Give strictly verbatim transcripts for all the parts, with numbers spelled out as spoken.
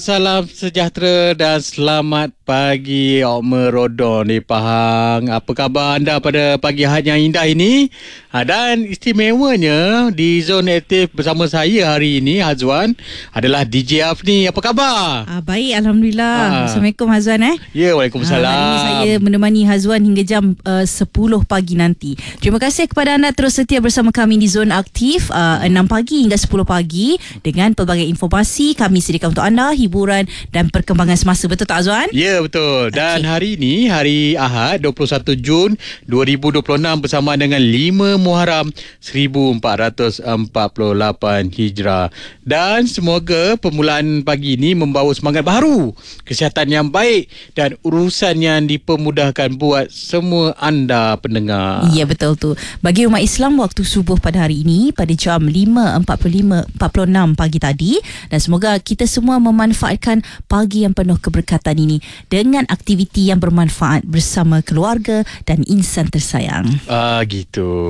Salam sejahtera dan selamat pagi Okmer Rodon di Pahang. Apa khabar anda pada pagi hari yang indah ini? Ha, dan istimewanya di Zon Aktif bersama saya hari ini, Hazwan, adalah D J Afni. Apa khabar? Ah, baik, Alhamdulillah. Ha. Assalamualaikum Hazwan. Eh? Ya, Waalaikumsalam. Ha, hari ini saya menemani Hazwan hingga jam uh, sepuluh pagi nanti. Terima kasih kepada anda terus setia bersama kami di Zon Aktif uh, enam pagi hingga sepuluh pagi dengan pelbagai informasi kami sediakan untuk anda, hiburan dan perkembangan semasa. Betul tak Azwan? Ya, betul. Dan okay. hari ini, hari Ahad dua puluh satu Jun dua ribu dua puluh enam bersama dengan lima Muharram seribu empat ratus empat puluh lapan Hijrah. Dan semoga permulaan pagi ini membawa semangat baru, kesihatan yang baik dan urusan yang dipermudahkan buat semua anda pendengar. Ya, betul tu. Bagi umat Islam, waktu subuh pada hari ini pada jam lima empat puluh lima empat puluh enam pagi tadi, dan semoga kita semua memanfaatkan pagi yang penuh keberkatan ini dengan aktiviti yang bermanfaat bersama keluarga dan insan tersayang. Ah, gitu.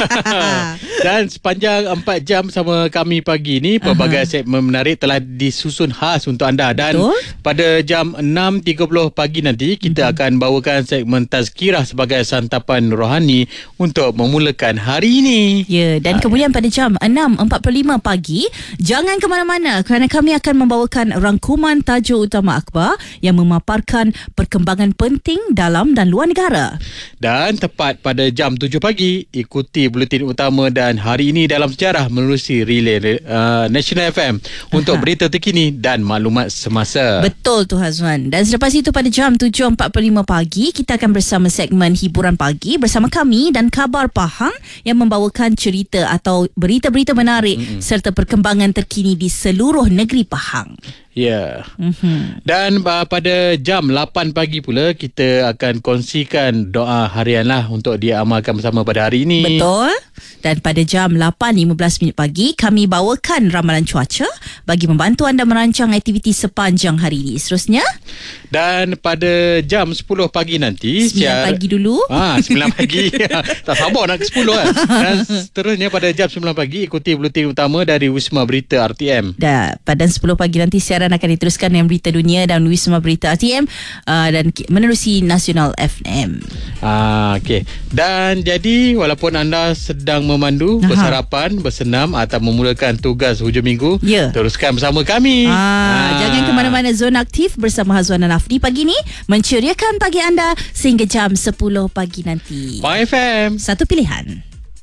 Dan sepanjang empat jam sama kami pagi ini, pelbagai uh-huh. segmen menarik telah disusun khas untuk anda. Dan betul? Pada jam enam tiga puluh pagi nanti, kita uh-huh. akan bawakan segmen Tazkirah sebagai santapan rohani untuk memulakan hari ini. Ya, dan uh, kemudian pada jam enam empat puluh lima pagi, jangan ke mana-mana kerana kami akan membawakan rangkuman tajuk utama akhbar yang memaparkan perkembangan penting dalam dan luar negara. Dan tepat pada jam tujuh pagi, ikuti buletin utama dan hari ini dalam sejarah menerusi relay uh, National F M untuk Aha. berita terkini dan maklumat semasa. Betul tu Hazwan. Dan selepas itu pada jam tujuh empat puluh lima pagi, kita akan bersama segmen hiburan pagi bersama kami dan Khabar Pahang yang membawakan cerita atau berita-berita menarik mm-hmm. serta perkembangan terkini di seluruh negeri Pahang. Ya. Mm-hmm. Dan uh, pada jam lapan pagi pula kita akan kongsikan doa harian lah untuk diamalkan bersama pada hari ini. Betul. Dan pada jam lapan lima belas minit pagi kami bawakan ramalan cuaca bagi membantu anda merancang aktiviti sepanjang hari ini. Seterusnya, dan pada jam sepuluh pagi nanti, sembilan pagi dulu. Ah, sembilan pagi. Tak sabar nak ke sepuluh kan. Dan seterusnya pada jam sembilan pagi ikuti buletin utama dari Wisma Berita R T M. Dan pada sepuluh pagi nanti siaran akan diteruskan dengan berita dunia dan Wisma Berita R T M uh, dan menerusi Nasional F M. Ah, okey. Dan jadi walaupun anda sedang memandu, Aha. bersarapan, bersenam atau memulakan tugas hujung minggu, yeah. teruskan bersama kami. Ah, ah. Jangan ke mana-mana. Zon Aktif bersama Hazwan dan Afni pagi ni menceriakan pagi anda sehingga jam sepuluh pagi nanti. Pahang F M, satu pilihan.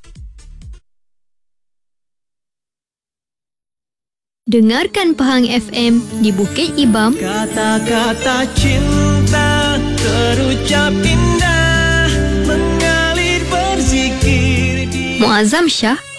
Dengarkan Pahang F M di Bukit Ibam. Kata-kata cinta terucap indah mengalir berzikir di Muazzam Shah